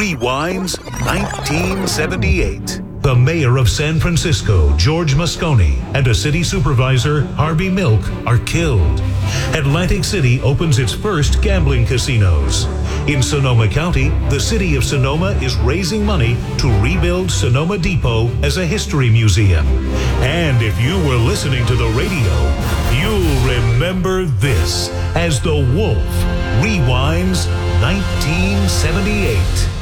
Rewinds 1978. The mayor of San Francisco, George Moscone, and a city supervisor, Harvey Milk, are killed. Atlantic City opens its first gambling casinos. In Sonoma County, the city of Sonoma is raising money to rebuild Sonoma Depot as a history museum. And if you were listening to the radio, you'll remember this as The Wolf Rewinds 1978.